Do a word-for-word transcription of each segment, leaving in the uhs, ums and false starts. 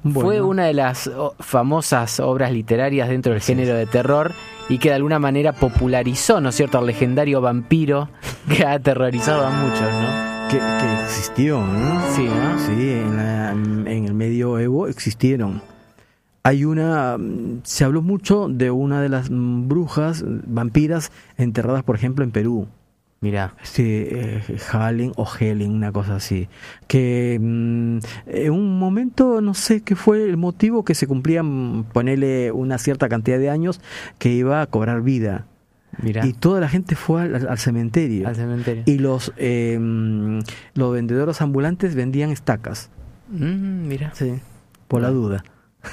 Bueno. Fue una de las oh, famosas obras literarias dentro del Sí. género de terror y que de alguna manera popularizó, ¿no es cierto?, al legendario vampiro que ha aterrorizado a muchos, ¿no? Que, que existió, ¿no? Sí, ¿no? Sí, en, la- en el medioevo existieron. Hay una, mm, se habló mucho de una de las mm, brujas, vampiras, enterradas, por ejemplo, en Perú. Mirá. Sí, eh, Halen o Helen, una cosa así. Que mm, en un momento, no sé qué fue el motivo, que se cumplían, ponerle una cierta cantidad de años, que iba a cobrar vida. Mirá. Y toda la gente fue al, al cementerio. Al cementerio. Y los, eh, mm, los vendedores ambulantes vendían estacas. Mm, mirá. Sí, por la duda.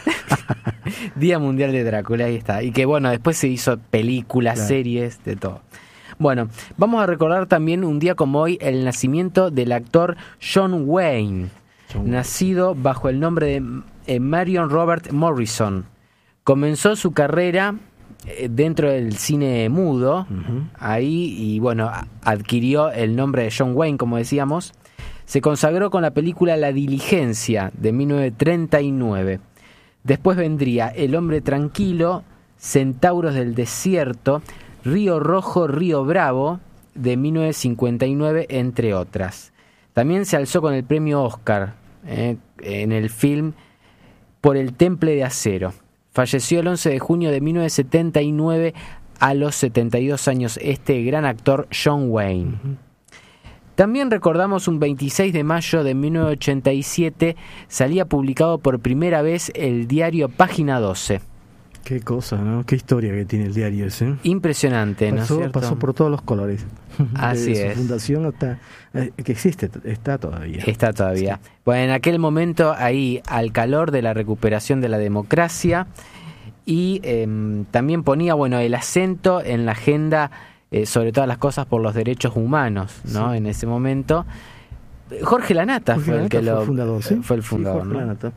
Día Mundial de Drácula, ahí está. Y que bueno, después se hizo películas, Claro. series, de todo. Bueno, vamos a recordar también un día como hoy el nacimiento del actor John Wayne, John Wayne. nacido bajo el nombre de eh, Marion Robert Morrison. Comenzó su carrera eh, dentro del cine mudo, Ujú. ahí, y bueno, a- adquirió el nombre de John Wayne, como decíamos. Se consagró con la película La Diligencia, de mil novecientos treinta y nueve. Después vendría El Hombre Tranquilo, Centauros del Desierto, Río Rojo, Río Bravo, de mil novecientos cincuenta y nueve, entre otras. También se alzó con el premio Oscar eh, en el film Por el Temple de Acero. Falleció el once de junio de mil novecientos setenta y nueve a los setenta y dos años este gran actor John Wayne. También recordamos un veintiséis de mayo de mil novecientos ochenta y siete, salía publicado por primera vez el diario Página doce. Qué cosa, ¿no? Qué historia que tiene el diario ese. Impresionante, ¿no es Pasó, cierto? pasó por todos los colores. Así Desde es. su fundación hasta eh, que existe, está todavía. Está todavía. Bueno, en aquel momento, ahí, al calor de la recuperación de la democracia, y eh, también ponía, bueno, el acento en la agenda, eh, sobre todas las cosas, por los derechos humanos, ¿no? Sí. En ese momento. Jorge Lanata Jorge fue el Lanata que fue lo el fundador, ¿sí? fue el Sí, fundador, Jorge ¿no? Lanata.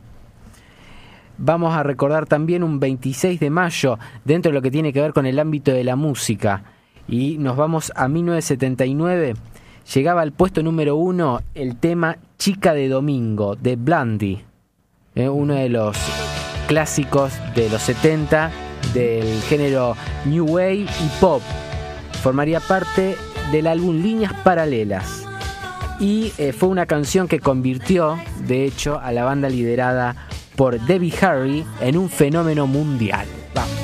Vamos a recordar también un veintiséis de mayo, dentro de lo que tiene que ver con el ámbito de la música. Y nos vamos a mil novecientos setenta y nueve. Llegaba al puesto número uno el tema Chica de Domingo, de Blondie. Eh, uno de los clásicos de los setenta del género New Wave y Pop. Formaría parte del álbum Líneas Paralelas. Y eh, fue una canción que convirtió, de hecho, a la banda liderada por Debbie Harry en un fenómeno mundial. Vamos.